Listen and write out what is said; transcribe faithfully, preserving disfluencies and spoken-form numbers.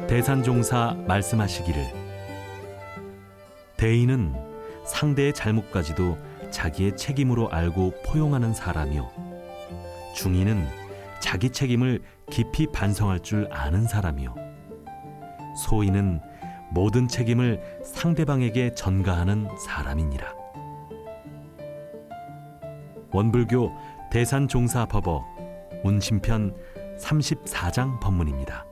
대산종사 말씀하시기를 대인은 상대의 잘못까지도 자기의 책임으로 알고 포용하는 사람이요 중인은 자기 책임을 깊이 반성할 줄 아는 사람이요 소인은 모든 책임을 상대방에게 전가하는 사람이니라. 원불교 대산종사법어 운심편 삼십사 장 법문입니다.